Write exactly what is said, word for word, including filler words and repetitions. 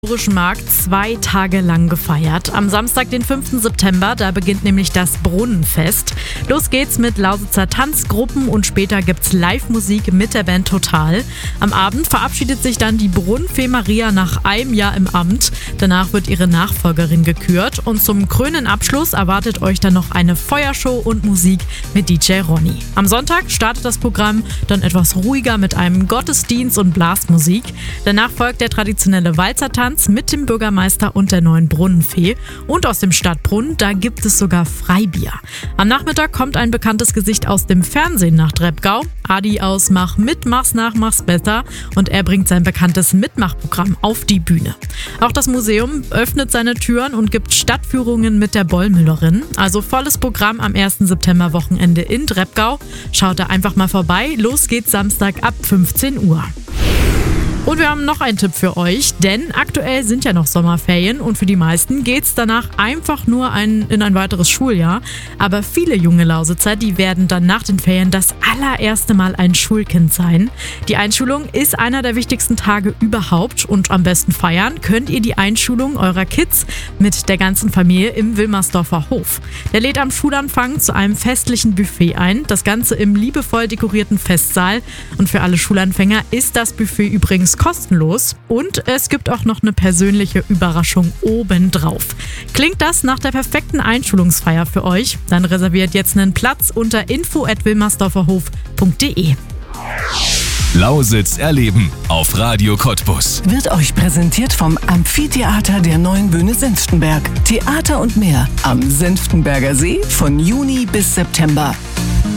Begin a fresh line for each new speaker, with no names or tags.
Markt zwei Tage lang gefeiert. Am Samstag, den fünften September, da beginnt nämlich das Brunnenfest. Los geht's mit Lausitzer Tanzgruppen und später gibt's Live-Musik mit der Band Total. Am Abend verabschiedet sich dann die Brunnenfee Maria nach einem Jahr im Amt. Danach wird ihre Nachfolgerin gekürt und zum krönenden Abschluss erwartet euch dann noch eine Feuershow und Musik mit D J Ronny. Am Sonntag startet das Programm dann etwas ruhiger mit einem Gottesdienst und Blasmusik. Danach folgt der traditionelle Walzertanz mit dem Bürgermeister und der neuen Brunnenfee. Und aus dem Stadtbrunnen, da gibt es sogar Freibier. Am Nachmittag kommt ein bekanntes Gesicht aus dem Fernsehen nach Treppgau. Adi aus Mach mit, Mach's nach, Mach's besser. Und er bringt sein bekanntes Mitmachprogramm auf die Bühne. Auch das Museum öffnet seine Türen und gibt Stadtführungen mit der Bollmüllerin. Also volles Programm am ersten September Wochenende in Treppgau. Schaut da einfach mal vorbei. Los geht's Samstag ab fünfzehn Uhr. Und wir haben noch einen Tipp für euch, denn aktuell sind ja noch Sommerferien und für die meisten geht's danach einfach nur ein, in ein weiteres Schuljahr. Aber viele junge Lausitzer, die werden dann nach den Ferien das allererste Mal ein Schulkind sein. Die Einschulung ist einer der wichtigsten Tage überhaupt und am besten feiern könnt ihr die Einschulung eurer Kids mit der ganzen Familie im Wilmersdorfer Hof. Der lädt am Schulanfang zu einem festlichen Buffet ein, das Ganze im liebevoll dekorierten Festsaal. Und für alle Schulanfänger ist das Buffet übrigens kostenlos und es gibt auch noch eine persönliche Überraschung obendrauf. Klingt das nach der perfekten Einschulungsfeier für euch? Dann reserviert jetzt einen Platz unter info at wilmersdorferhof punkt de.
Lausitz erleben auf Radio Cottbus.
Wird euch präsentiert vom Amphitheater der Neuen Bühne Senftenberg. Theater und mehr am Senftenberger See von Juni bis September.